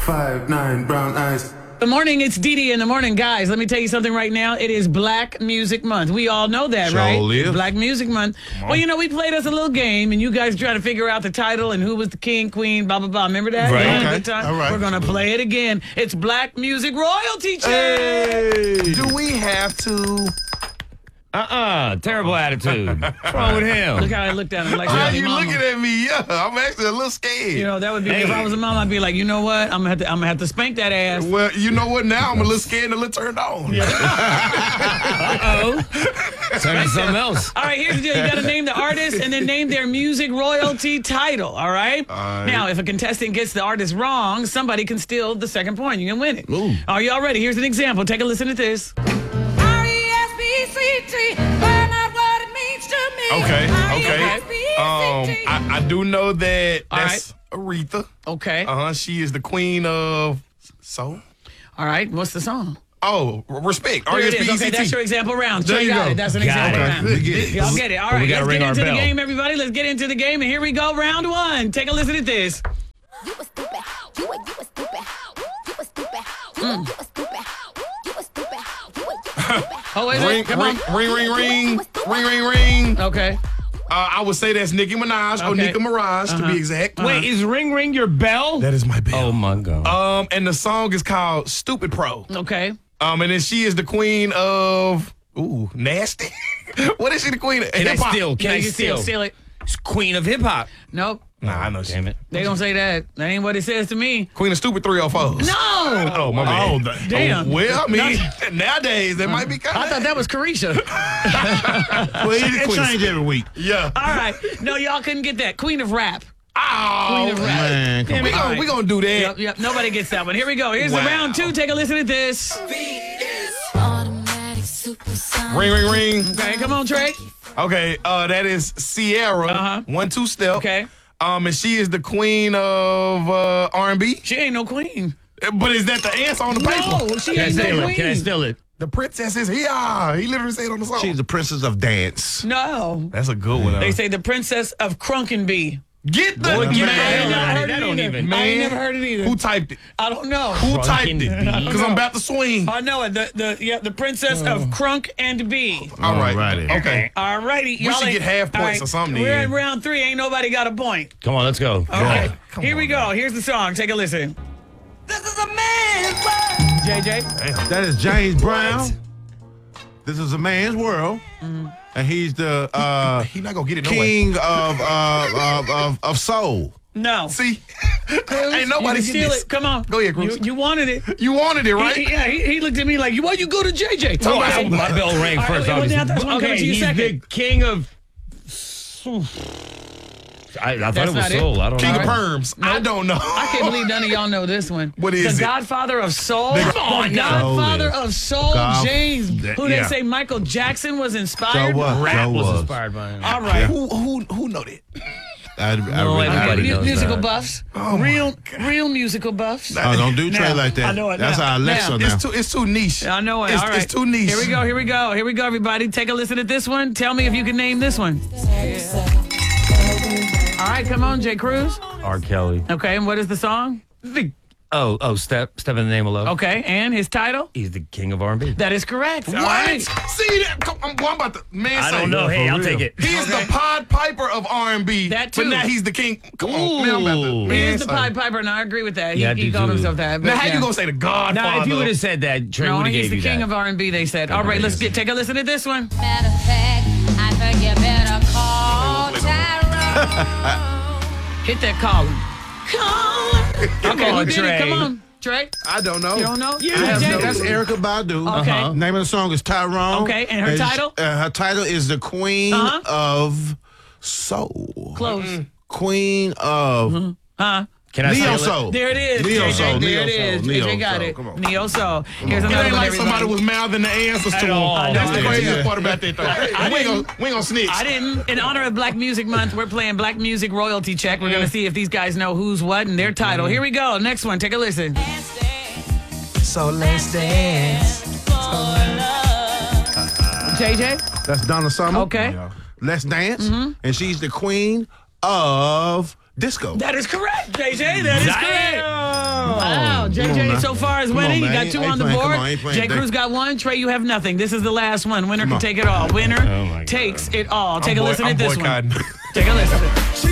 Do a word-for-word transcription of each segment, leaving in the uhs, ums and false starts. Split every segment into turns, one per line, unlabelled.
Five, nine, brown eyes.
Good morning, it's Dee Dee in the morning. Guys, let me tell you something right now. It is Black Music Month. We all know that,
Sure
right?
live.
Black Music Month. Well, you know, we played us a little game, and you guys try to figure out the title and who was the king, queen, blah, blah, blah. Remember that?
Right.
You had a
Okay.
good time?
All right.
We're going to play it again. It's Black Music Royalty Check.
Hey.
Do we have to?
Uh-uh. Terrible attitude. What's wrong with him?
Look how I looked at him like
How
that.
you
Mama.
looking at me? Yeah, I'm actually a little scared.
You know, that would be, if I was a mom, I'd be like, you know what? I'm going to I'm gonna have to spank that ass.
Well, you know what? Now I'm a little scared and a little turned on.
Uh-oh.
Turn to something else.
All right, here's the deal. You got to name the artist and then name their music royalty title, all right?
All right.
Now, if a contestant gets the artist wrong, somebody can steal the second point. You can win it.
Ooh.
Are y'all ready? Here's an example. Take a listen to this.
R E S B C T, find out what it means to me.
Okay, okay.
R E S B C T.
Um, I, I do know that
All
that's Aretha.
Okay.
Uh huh. She is the queen of soul.
All right. What's the song?
Oh, respect.
There
R E S
it
B
is.
C
Okay,
T.
that's your example round.
There
Trey
you
got
go.
it. That's an
Got
example
it.
round.
We get it.
Y'all get it. All
But we
right,
gotta
let's
ring
get
our
into the
bell.
game, everybody. Let's get into the game. And here we go, round one. Take a listen to this.
You a stupid. You a, you a stupid. You a stupid. You a, you a stupid. You a stupid. You a, you a stupid.
Oh, is
Ring,
it? Come
ring,
on.
ring, ring, ring, ring, ring, ring.
Okay.
Uh, I would say that's Nicki Minaj or
Okay.
Nicki Minaj to be exact.
Wait, is Ring Ring your bell?
That is my bell.
Oh, my God.
Um, and the song is called "Stupid Pro."
Okay.
Um, and then she is the queen of ooh nasty. What is she the queen of?
Can I
Hip-hop.
steal? Can
Yeah,
I
you steal,
steal?
steal it.
It's Queen of Hip Hop.
Nope.
Nah, I know she.
Damn it.
They don't say that. That ain't what it says to me.
Queen of Stupid three oh fours.
No.
Oh my bad.
Oh, the-
Damn.
Oh, well, I mean, nowadays that might be kind
I
of.
thought that was Carisha.
Well, it, it
Queen.
change every week.
Yeah.
All right. No, y'all couldn't get that. Queen of Rap.
Oh,
Queen of Rap.
Man, come
Damn
we
it.
on.
All
gonna
right.
we gonna do that.
Yep, yep. Nobody gets that one. Here we go. Here's the
Wow.
round two. Take a listen to this.
Automatic supersonic.
Ring, ring, ring.
Okay, come on, Trey.
Okay, uh, that is Sierra.
Uh-huh.
One two step.
Okay.
Um, and she is the queen of uh, R and B.
She ain't no queen.
But is that the answer on the paper?
No, she
Can I
ain't no
steal it?
queen.
Can I steal it?
The princess is here. He literally said on the song.
She's the princess of dance.
No.
That's a good one.
They
Huh?
say the princess of Crunkenby.
Get the
Boy, get
man.
the hell
never
out of
heard
here.
it
That don't
either.
even.
I ain't
Man.
never heard it either.
Who typed it?
I don't know.
Who
Crunk
typed
and
it?
B.
Because I'm about to swing.
I know it. The, the, yeah, the princess of Crunk and B.
All right.
Alrighty.
Okay.
All righty.
We should get half points or something
We're
then.
in round three. Ain't nobody got a point.
Come on, let's go.
Okay.
Come
Here
on
we go. Here's the song. Take a listen.
This is a man's world.
J J.
That is James Brown. This is a man's world, and he's the uh,
He not gonna get it no way.
king of, uh, of of of soul.
No.
See,
Cruz,
ain't nobody
you can
get
steal
this.
it. Come on.
Go ahead, Cruz.
You, you wanted it.
You wanted it, right?
He, yeah, he, he looked at me like, why you go to J J?
Oh,
Okay.
I- my bell rang
All right,
first.
well,
obviously.
now that's one coming
okay,
to you
he's
second.
the king of. I, I thought
That's
it was
not it.
soul. I don't
King
know.
of perms. I don't know.
I can't believe none of y'all know this one.
What is
the
it?
Godfather of Soul?
The-
The
Come on,
Godfather
Soul is-
of Soul,
God-
James,
that-
who they
yeah.
say Michael Jackson was
So
inspired
what?
by.
Rap
so
was
was.
inspired by him.
All right.
Who who who know that?
I, I
No,
really,
All
everybody
right,
I,
mu-
knows
musical
that.
buffs.
Oh, my
real real musical buffs.
oh, don't do Trey
Now,
like that.
I know it
That's
now.
our Alexa
Now.
now.
It's too it's too niche.
I know it.
It's,
All right.
it's too niche.
Here we go. Here we go. Here we go, everybody. Take a listen to this one. Tell me if you can name this one. All right, come on, Jay Cruz.
R. Kelly.
Okay, and what is the song?
Oh, oh, step, step in the name of love.
Okay, and his title?
He's the king of R and B.
That is correct. All
What?
right.
See that? Come, I'm, I'm about to man.
I
say,
don't know. Hey, I'll take it.
He's the Pied Piper of R and B.
That
But
too.
now he's the king. Come on, man. I'm about to.
Ooh.
He
Man,
is the
say.
Pied Piper, and I agree with that. He,
Yeah, I
he
do
called
too.
himself that. but
Now how
yeah.
you gonna say the Godfather?
Now, if you would have said that, Trey
No,
would have
he's
gave
the
you
king
that.
of R and B, they said. All right, let's get take a listen to this one.
Matter of fact, I think you better call Tyrone.
Hit that collar.
Call.
Okay,
on,
who did
Trey.
it? Come on, Trey.
I don't know.
You don't know?
I have
Jay?
no- that's Erica Badu.
Okay.
Uh-huh.
Name of the song is Tyrone.
Okay, and her
sh-
title?
Uh, her title is the Queen
Uh-huh.
of Soul.
Close.
Queen of
Huh?
Can I
Neo
steal it?
Soul.
There it is.
Neo
J J.
Soul.
There
Neo
it is.
Soul.
J J
Neo
got
Soul.
it.
Come on.
Neo Soul. Here's
It
another
ain't
one.
like somebody
everybody.
was mouthing the answers to
At
him.
all.
That's the
Yeah.
craziest
Yeah.
part about that thing. We ain't gonna, we ain't gonna snitch.
I didn't. In honor of Black Music Month, we're playing Black Music Royalty Check. We're going to see if these guys know who's what and their title. Here we go. Next one. Take a listen.
So let's dance.
J J?
That's Donna Summer.
Okay.
Let's Dance. And she's the queen of disco.
That is correct, J J. That is correct. Wow. J
Come
J
on now.
so far is
Come on,
winning. You
man.
got
Ain't-
two
ain't
on the
playing. Come
board.
on, ain't playing.
J. Cruz got one. Trey, you have nothing. This is the last one. Winner can
on.
take it all. Winner
Oh, my God.
takes it all. Take
I'm
a listen
boy-
at this
I'm
one.
boycotting.
Take a listen.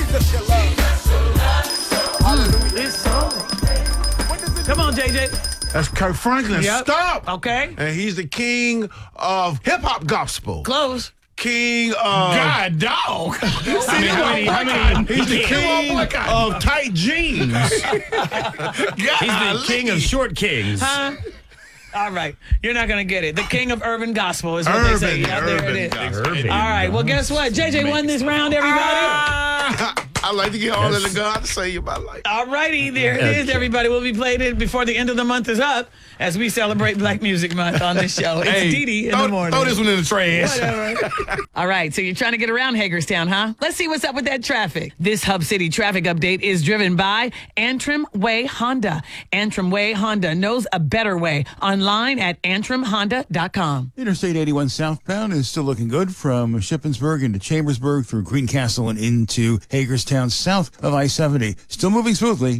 Mm.
This song. Come on, J J.
That's Kirk Franklin.
Yep.
Stop.
Okay.
And he's the king of hip hop gospel.
Close.
King of.
God, dog.
How many, how many, how many?
He's the king
boycott.
of tight jeans.
He's the king of short kings.
Huh? All right. You're not going to get it. The king of urban gospel is what they say.
Urban,
Yeah, there it
urban
is.
gospel.
Urban.
All right. Well, guess what? J J won this round, everybody.
I like to get all of the God to save my life.
All righty, there it is,
Okay.
everybody. We'll be playing it before the end of the month is up as we celebrate Black Music Month on this show. It's
Hey,
Dee Dee in
throw,
the morning.
throw this one in the trash.
Whatever. All right, so you're trying to get around Hagerstown, huh? Let's see what's up with that traffic. This Hub City traffic update is driven by Antrim Way Honda. Antrim Way Honda knows a better way. Online at antrim honda dot com.
Interstate eighty-one southbound is still looking good from Shippensburg into Chambersburg through Greencastle and into Hagerstown south of I seventy. Still moving smoothly.